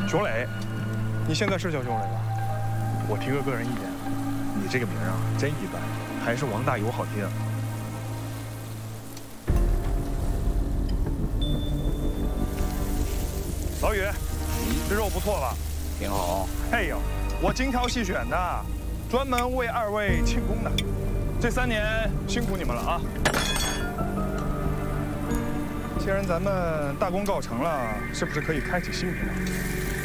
熊磊，你现在是叫熊磊吧？我提个个人意见，你这个名啊真一般，还是王大有好听。老宇，这肉不错吧？ 挺好。 哎呦，我精挑细选的，专门为二位庆功的。这3年辛苦你们了啊！既然咱们大功告成了，是不是可以开启新频道？